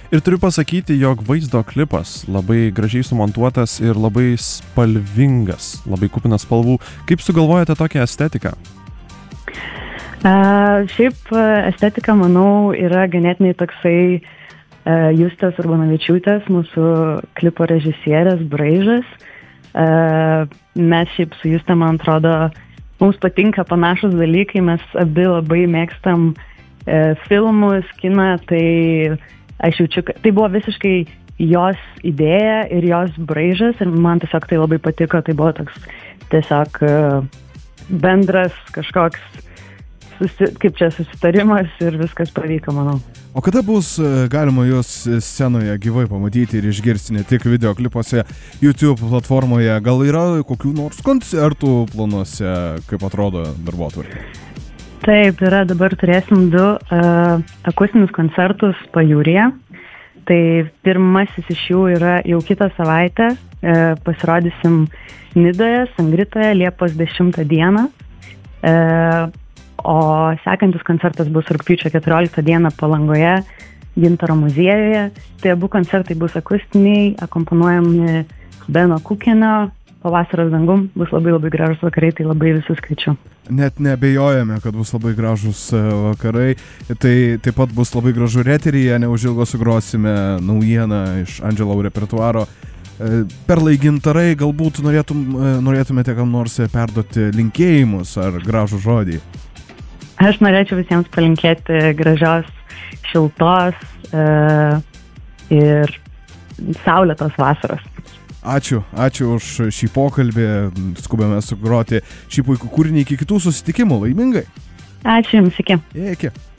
Ir turiu pasakyti, jog vaizdo klipas labai gražiai sumontuotas ir labai spalvingas, labai kupinas spalvų. Kaip sugalvojate tokią estetiką? Šiaip estetika, manau, yra ganėtinai toksai Justės Urbanavičiūtės, mūsų klipo režisierės braižas. Mes šiaip su Juste, man atrodo, mums patinka panašus dalykai, mes abi labai mėgstam filmus, kiną, tai aš jaučiu, kad tai buvo visiškai jos idėja ir jos braižas ir man tiesiog tai labai patiko, tai buvo toks tiesiog bendras kažkoks susitarimas ir viskas pavyko, manau. O kada bus galima jūs scenoje gyvai pamatyti ir išgirsti ne tik videoklipuose YouTube platformoje? Gal yra kokių nors koncertų planuose, kaip atrodo darbotvarkė? Taip, dabar turėsim 2 akustinius koncertus pajūryje. Tai pirmasis iš jų yra jau kitą savaitę. Pasirodysim Nidoje, Sangritoje, Liepos 10 dieną. O sekantis koncertas bus rugpjūčio 14 dieną Palangoje, Gintaro muziejuje. Tai abu koncertai bus akustiniai, akompanuojami Beno Kukinio, Pavasaros dangum. Bus labai labai gražus vakarai, tai labai visus kviečiu. Net neabejojame, kad bus labai gražus vakarai. Tai taip pat bus labai gražu ir eteryje, neužilgo sugrosime naujieną iš Angelau repertuaro. Perlai Gintarai, galbūt norėtumėte kam nors perduoti linkėjimus ar gražų žodį? Aš norėčiau visiems palinkėti gražios, šiltos ir saulėtos vasaros. Ačiū už šį pokalbį, skubame sugroti šį puikų kūrinį, iki kitų susitikimų, laimingai. Ačiū Jums, iki. Iki.